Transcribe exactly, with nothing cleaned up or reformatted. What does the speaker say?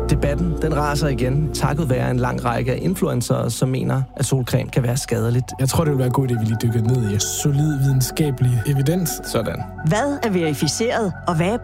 Debatten, den raser igen, takket være en lang række af influencere, som mener, at solcreme kan være skadeligt. Jeg tror, det vil være godt, at vi lige dykker ned i solid videnskabelig evidens. Sådan. Hvad er verificeret, og hvad er